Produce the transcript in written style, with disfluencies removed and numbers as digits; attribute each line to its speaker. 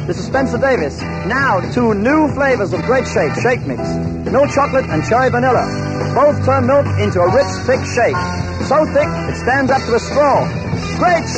Speaker 1: This is Spencer Davis. Now, 2 new flavors of Great Shake, Shake Mix. Milk chocolate and cherry vanilla. Both turn milk into a rich, thick shake. So thick, it stands up to a straw. Great